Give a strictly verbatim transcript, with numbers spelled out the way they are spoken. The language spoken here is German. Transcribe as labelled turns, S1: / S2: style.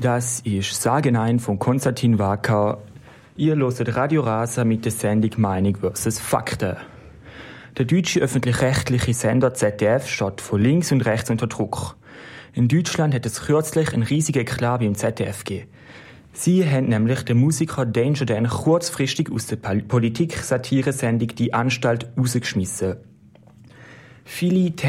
S1: Das ist Sage Nein von Konstantin Wacker. Ihr hört Radio Rasa mit der Sendung Meinung versus Fakten. Der deutsche öffentlich-rechtliche Sender Z D F steht von links und rechts unter Druck. In Deutschland hat es kürzlich einen riesigen Eklat beim Z D F gegeben. Sie haben nämlich den Musiker Danger Dan kurzfristig aus der Politik-Satire-Sendung «Die Anstalt» rausgeschmissen. Viele